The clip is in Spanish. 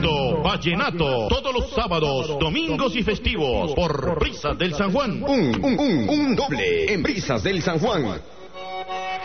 Concierto Vallenato. Todos los sábados, domingos y festivos por Brisas del San Juan. Un doble en Brisas del San Juan.